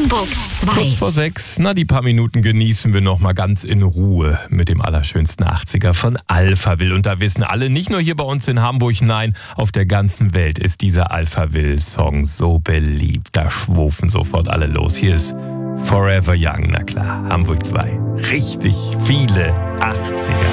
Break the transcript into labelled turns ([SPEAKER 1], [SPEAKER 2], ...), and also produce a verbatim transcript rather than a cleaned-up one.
[SPEAKER 1] Hamburg zwei.
[SPEAKER 2] Kurz vor sechs, na die paar Minuten genießen wir noch mal ganz in Ruhe mit dem allerschönsten achtziger von Alphaville. Und da wissen alle, nicht nur hier bei uns in Hamburg, nein, auf der ganzen Welt ist dieser Alphaville-Song so beliebt. Da schwufen sofort alle los. Hier ist Forever Young, na klar, Hamburg zwei. Richtig viele achtziger.